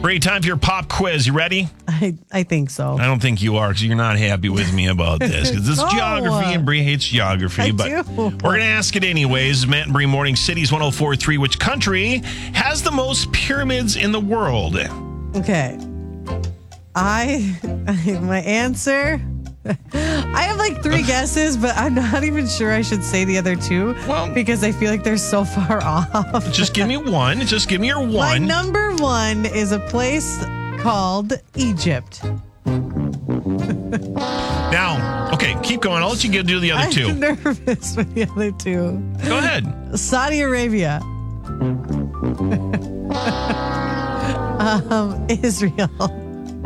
Great time for your pop quiz. You ready? I think so. I don't think you are because you're not happy with me about this. Because this is geography and Bree hates geography. But we're going to ask it anyways. Matt and Bree Morning Cities 104.3. Which country has the most pyramids in the world? Okay. My answer... I have like 3 guesses, but I'm not even sure I should say the other 2 because I feel like they're so far off. Just give me one. Just give me your one. My number 1 is a place called Egypt. Now, okay, keep going. I'll let you do the other 2. I'm nervous with the other 2. Go ahead. Saudi Arabia. Israel.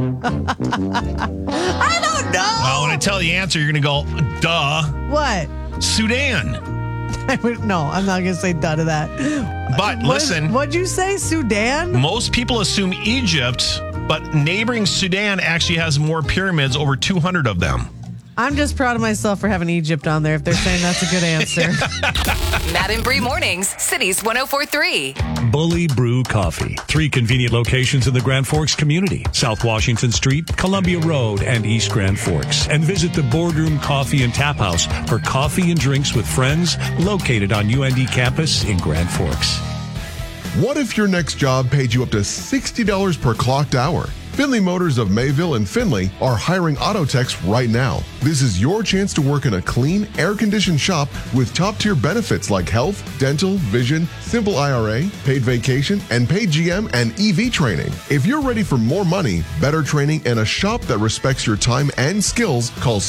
I don't know. Well, when I tell the answer, you're going to go, duh. What? Sudan. No, I'm not going to say duh to that. But listen. What'd you say, Sudan? Most people assume Egypt, but neighboring Sudan actually has more pyramids, over 200 of them. I'm just proud of myself for having Egypt on there if they're saying that's a good answer. Matt and Bree Mornings, Cities 104.3. Bully Brew Coffee. 3 convenient locations in the Grand Forks community. South Washington Street, Columbia Road, and East Grand Forks. And visit the Boardroom Coffee and Tap House for coffee and drinks with friends located on UND campus in Grand Forks. What if your next job paid you up to $60 per clocked hour? Finley Motors of Mayville and Finley are hiring auto techs right now. This is your chance to work in a clean, air-conditioned shop with top-tier benefits like health, dental, vision, simple IRA, paid vacation, and paid GM and EV training. If you're ready for more money, better training, and a shop that respects your time and skills, call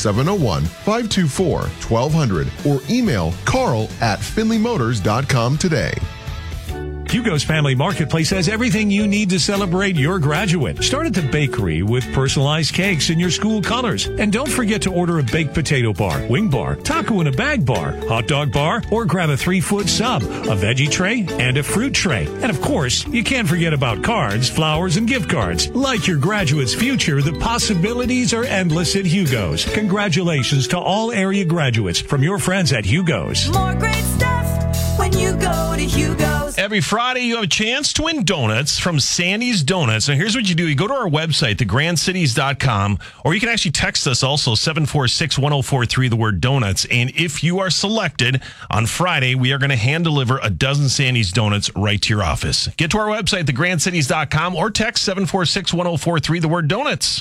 701-524-1200 or email carl@finleymotors.com today. Hugo's Family Marketplace has everything you need to celebrate your graduate. Start at the bakery with personalized cakes in your school colors. And don't forget to order a baked potato bar, wing bar, taco in a bag bar, hot dog bar, or grab a 3-foot sub, a veggie tray, and a fruit tray. And of course, you can't forget about cards, flowers, and gift cards. Like your graduate's future, the possibilities are endless at Hugo's. Congratulations to all area graduates from your friends at Hugo's. More great stuff when you go to Hugo's. Every Friday, you have a chance to win donuts from Sandy's Donuts. Now, here's what you do. You go to our website, thegrandcities.com, or you can actually text us also, 746-1043, the word donuts. And if you are selected on Friday, we are going to hand deliver a dozen Sandy's Donuts right to your office. Get to our website, thegrandcities.com, or text 746-1043, the word donuts.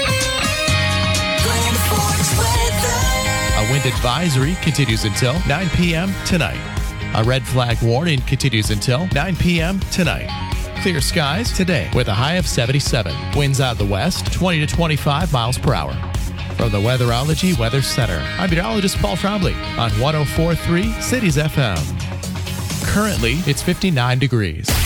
A wind advisory continues until 9 p.m. tonight. A red flag warning continues until 9 p.m. tonight. Clear skies today with a high of 77. Winds out of the west, 20 to 25 miles per hour. From the Weatherology Weather Center, I'm meteorologist Paul Trombley on 104.3 Cities FM. Currently, it's 59 degrees.